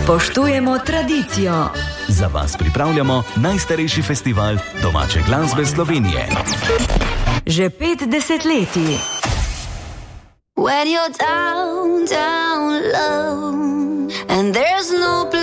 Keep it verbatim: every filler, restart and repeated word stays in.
Spoštujemo tradicijo. Za vas pripravljamo najstarejši festival domače glasbe Slovenije. Že pet desetletij. When you're down, down low, and